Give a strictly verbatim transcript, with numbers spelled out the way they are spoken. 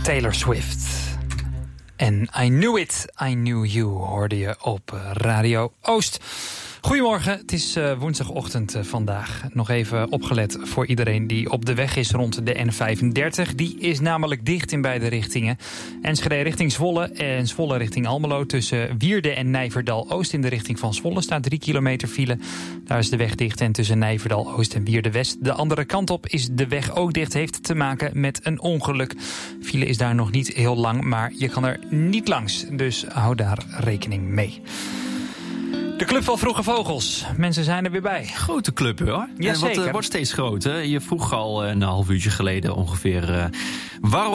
Taylor Swift. En I Knew It, I Knew You hoorde je op Radio Oost. Goedemorgen, het is uh, woensdagochtend uh, vandaag. Nog even opgelet voor iedereen die op de weg is rond de N vijfendertig. Die is namelijk dicht in beide richtingen. Enschede richting Zwolle en Zwolle richting Almelo. Tussen Wierde en Nijverdal-Oost in de richting van Zwolle staat drie kilometer file. Daar is de weg dicht en tussen Nijverdal-Oost en Wierde-West. De andere kant op is de weg ook dicht. Heeft te maken met een ongeluk. File is daar nog niet heel lang, maar je kan er niet langs. Dus hou daar rekening mee. De Club van Vroege Vogels. Mensen zijn er weer bij. Grote club hoor. Ja, en wat, zeker. Uh, wordt steeds groter. Je vroeg al uh, een half uurtje geleden ongeveer... Uh, waarom